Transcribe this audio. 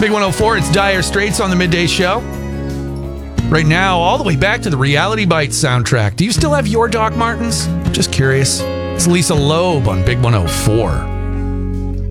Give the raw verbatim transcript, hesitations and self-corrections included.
Big one oh four, it's Dire Straits on the Midday Show. Right now, all the way back to the Reality Bites soundtrack. Do you still have your Doc Martens? Just curious. It's Lisa Loeb on Big one oh four.